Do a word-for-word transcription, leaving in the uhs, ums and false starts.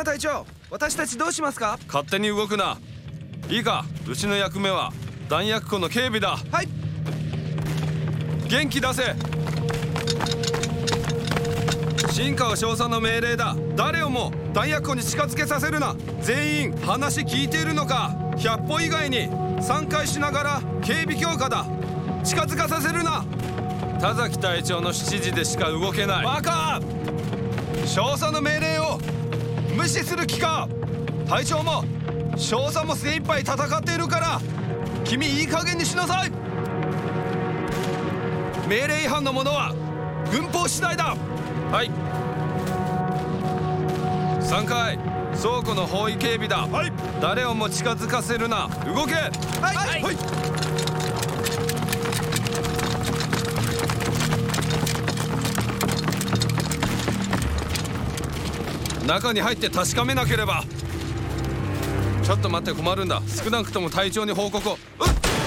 隊長、私たちどうしますか？ 勝手に動くな。いいか、うちの役目は弾薬庫の警備だ。 はい。 元気出せ。進化は少佐の命令だ。誰をも弾薬庫に近づけさせるな。全員話聞いているのか？ひゃっぽ以外にさんかいしながら警備強化だ。近づかさせるな。田崎隊長の指示でしか動けない。バカ！少佐の命令を無視する気か？隊長も少佐も精一杯戦っているから君いい加減にしなさい。命令違反の者は軍法次第だ。はい。さんかい倉庫の包囲警備だ。はい。誰をも近づかせるな。動け。はい、はいはい、中に入って確かめなければ。ちょっと待って、困るんだ。少なくとも隊長に報告を。うっ